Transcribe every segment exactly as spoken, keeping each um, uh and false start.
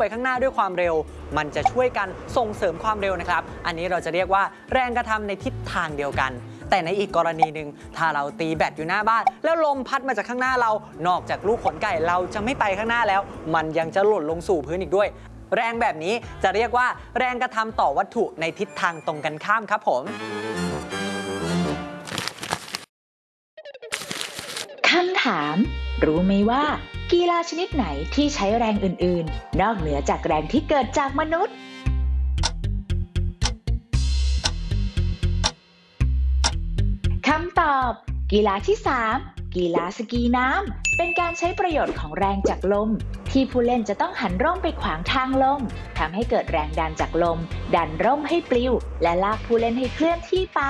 ไปข้างหน้าด้วยความเร็วมันจะช่วยกันส่งเสริมความเร็วนะครับอันนี้เราจะเรียกว่าแรงกระทำในทิศทางเดียวกันแต่ในอีกกรณีหนึ่งถ้าเราตีแบตอยู่หน้าบ้านแล้วลมพัดมาจากข้างหน้าเรานอกจากลูกขนไก่เราจะไม่ไปข้างหน้าแล้วมันยังจะหล่นลงสู่พื้นอีกด้วยแรงแบบนี้จะเรียกว่าแรงกระทำต่อวัตถุในทิศทางตรงกันข้ามครับผมคำถามรู้ไหมว่ากีฬาชนิดไหนที่ใช้แรงอื่นๆนอกเหนือจากแรงที่เกิดจากมนุษย์คำตอบกีฬาที่สามกีฬาสกีน้ำเป็นการใช้ประโยชน์ของแรงจากลมที่ผู้เล่นจะต้องหันร่มไปขวางทางลมทำให้เกิดแรงดันจากลมดันร่มให้ปลิวและลากผู้เล่นให้เคลื่อนที่ไป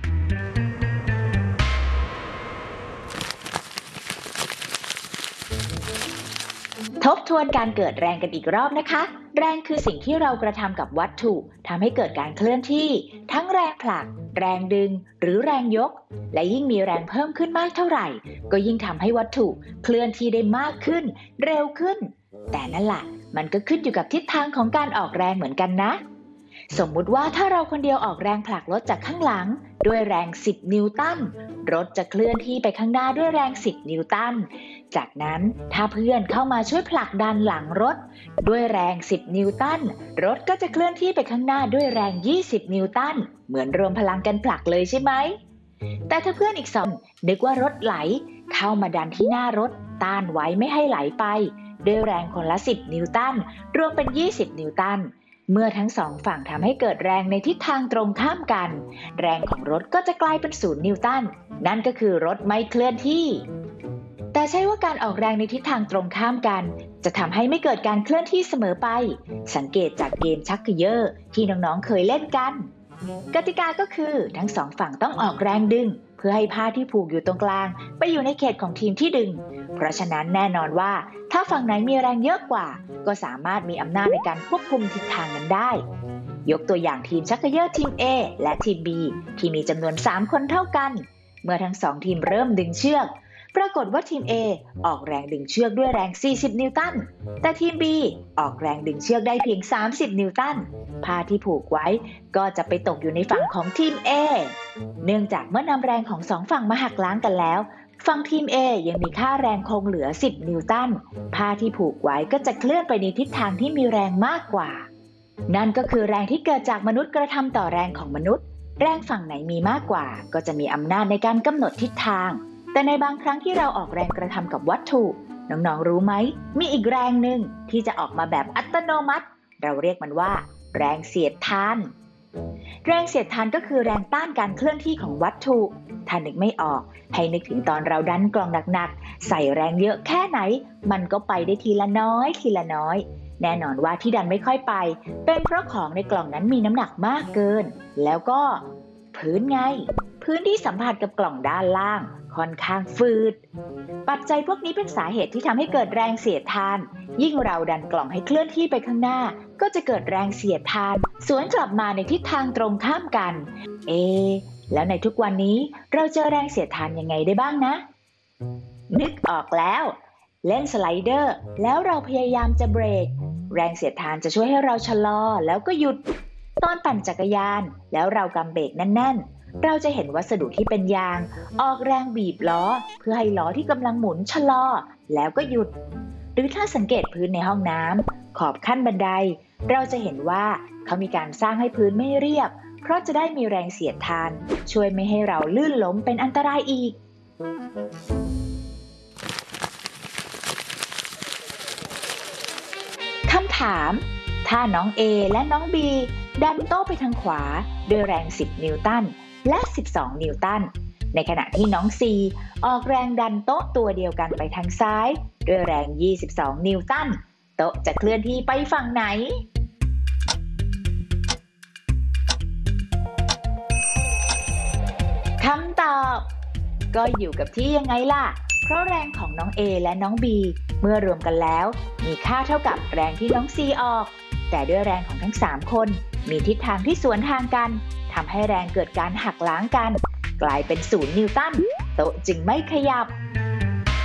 ทบทวนการเกิดแรงกันอีกรอบนะคะแรงคือสิ่งที่เรากระทำกับวัตถุทำให้เกิดการเคลื่อนที่ทั้งแรงผลักแรงดึงหรือแรงยกและยิ่งมีแรงเพิ่มขึ้นมากเท่าไหร่ก็ยิ่งทำให้วัตถุเคลื่อนที่ได้มากขึ้นเร็วขึ้นแต่นั่นแหละมันก็ขึ้นอยู่กับทิศทางของการออกแรงเหมือนกันนะสมมุติว่าถ้าเราคนเดียวออกแรงผลักรถจากข้างหลังด้วยแรงสิบนิวตันรถจะเคลื่อนที่ไปข้างหน้าด้วยแรงสิบนิวตันจากนั้นถ้าเพื่อนเข้ามาช่วยผลักดันหลังรถด้วยแรงสิบนิวตันรถก็จะเคลื่อนที่ไปข้างหน้าด้วยแรงยี่สิบนิวตันเหมือนรวมพลังกันผลักเลยใช่ไหมแต่ถ้าเพื่อนอีกสองนึกว่ารถไหลเข้ามาดันที่หน้ารถต้านไว้ไม่ให้ไหลไปด้วยแรงคนละสิบนิวตันรวมเป็นยี่สิบนิวตันเมื่อทั้งสองฝั่งทำให้เกิดแรงในทิศทางตรงข้ามกันแรงของรถก็จะกลายเป็นศูนย์นิวตันนั่นก็คือรถไม่เคลื่อนที่แต่ใช่ว่าการออกแรงในทิศทางตรงข้ามกันจะทำให้ไม่เกิดการเคลื่อนที่เสมอไปสังเกตจากเกมชักเขย่อที่น้องๆเคยเล่นกันกติกาก็คือทั้งสองฝั่งต้องออกแรงดึงเพื่อให้ผ้าที่ผูกอยู่ตรงกลางไปอยู่ในเขตของทีมที่ดึงเพราะฉะนั้นแน่นอนว่าถ้าฝั่งไหนมีแรงเยอะกว่าก็สามารถมีอำนาจในการควบคุมทิศทางนั้นได้ยกตัวอย่างทีมชักเขย่อทีม A และทีม B ที่มีจำนวนสามคนเท่ากันเมื่อทั้งสองทีมเริ่มดึงเชือกปรากฏว่าทีม A ออกแรงดึงเชือกด้วยแรงสี่สิบนิวตันแต่ทีม B ออกแรงดึงเชือกได้เพียงสามสิบนิวตันผ้าที่ผูกไว้ก็จะไปตกอยู่ในฝั่งของทีม A เนื่องจากเมื่อนำแรงของสองฝั่งมาหักล้างกันแล้วฝั่งทีม A ยังมีค่าแรงคงเหลือสิบนิวตันผ้าที่ผูกไว้ก็จะเคลื่อนไปในทิศทางที่มีแรงมากกว่านั่นก็คือแรงที่เกิดจากมนุษย์กระทำต่อแรงของมนุษย์แรงฝั่งไหนมีมากกว่าก็จะมีอำนาจในการกำหนดทิศทางแต่ในบางครั้งที่เราออกแรงกระทำกับวัตถุน้องๆรู้ไหมมีอีกแรงหนึ่งที่จะออกมาแบบอัตโนมัติเราเรียกมันว่าแรงเสียดทานแรงเสียดทานก็คือแรงต้านการเคลื่อนที่ของวัตถุถ้านึกไม่ออกให้นึกถึงตอนเราดันกล่องหนักๆใส่แรงเยอะแค่ไหนมันก็ไปได้ทีละน้อยทีละน้อยแน่นอนว่าที่ดันไม่ค่อยไปเป็นเพราะของในกล่องนั้นมีน้ำหนักมากเกินแล้วก็พื้นไงพื้นที่สัมผัสกับกล่องด้านล่างค่อนข้างฝืดปัจจัยพวกนี้เป็นสาเหตุที่ทำให้เกิดแรงเสียดทานยิ่งเราดันกล่องให้เคลื่อนที่ไปข้างหน้าก็จะเกิดแรงเสียดทานสวนกลับมาในทิศทางตรงข้ามกันเอแล้วในทุกวันนี้เราเจอแรงเสียดทานยังไงได้บ้างนะนึกออกแล้วเล่นสไลเดอร์แล้วเราพยายามจะเบรกแรงเสียดทานจะช่วยให้เราชะลอแล้วก็หยุดตอนปั่นจักรยานแล้วเรากำเบรกแน่นๆเราจะเห็นวัสดุที่เป็นยางออกแรงบีบล้อเพื่อให้ล้อที่กำลังหมุนชะลอแล้วก็หยุดหรือถ้าสังเกตพื้นในห้องน้ำขอบขั้นบันไดเราจะเห็นว่าเขามีการสร้างให้พื้นไม่เรียบเพราะจะได้มีแรงเสียดทานช่วยไม่ให้เราลื่นล้มเป็นอันตรายอีกคำถามถ้าน้อง A และน้อง B ดันโต๊ะไปทางขวาด้วยแรงสิบนิวตันและสิบสองนิวตันในขณะที่น้อง C ออกแรงดันโต๊ะตัวเดียวกันไปทางซ้ายด้วยแรงยี่สิบสองนิวตันโต๊ะจะเคลื่อนที่ไปฝั่งไหนคำตอบก็อยู่กับที่ยังไงล่ะเพราะแรงของน้อง A และน้อง B เมื่อรวมกันแล้วมีค่าเท่ากับแรงที่น้อง C ออกแต่ด้วยแรงของทั้งสามคนมีทิศทางที่สวนทางกันทำให้แรงเกิดการหักล้างกันกลายเป็นศูนย์นิวตันโต๊ะจึงไม่ขยับ